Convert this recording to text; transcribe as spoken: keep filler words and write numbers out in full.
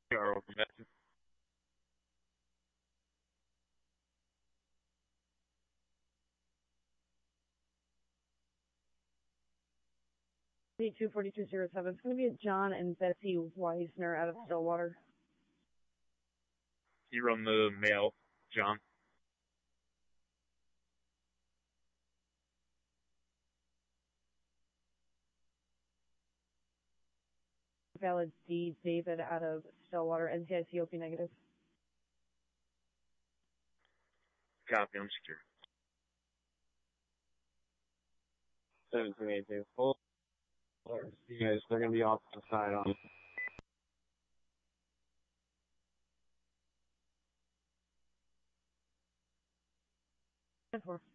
are over message. two forty-two zero seven. It's going to be a John and Betsy Weisner out of Stillwater. You run the mail, John. Valid D. David out of Stillwater, N C I C O P negative. Copy, I'm secure. seventeen eighteen. Full. You guys, they're going to be off the side on. ten four.